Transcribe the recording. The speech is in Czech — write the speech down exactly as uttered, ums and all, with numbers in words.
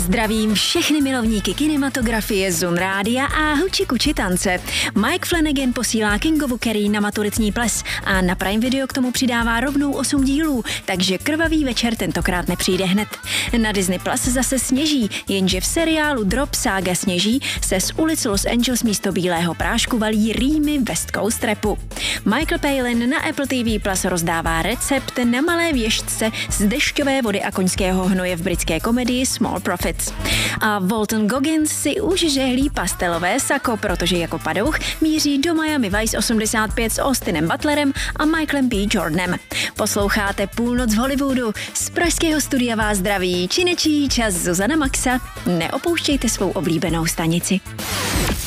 Zdravím všechny milovníky kinematografie, Zun rádia a huči kuči tance. Mike Flanagan posílá Kingovu Carrie na maturitní ples a na Prime Video k tomu přidává rovnou osm dílů, takže krvavý večer tentokrát nepřijde hned. Na Disney Plus zase sněží, jenže v seriálu Drop Sága sněží se z ulic Los Angeles místo bílého prášku valí rýmy West Coast rapu. Michael Palin na Apple T V Plus rozdává recept na malé věžce z dešťové vody a koňského hnoje v britské komedii Small Profits. A Walton Goggins si už žehlí pastelové sako, protože jako padouch míří do Miami Vice osmdesát pět s Austinem Butlerem a Michaelem B. Jordanem. Posloucháte Půlnoc v Hollywoodu. Z pražského studia vás zdraví činečí čas Zuzana Maxa. Neopouštějte svou oblíbenou stanici.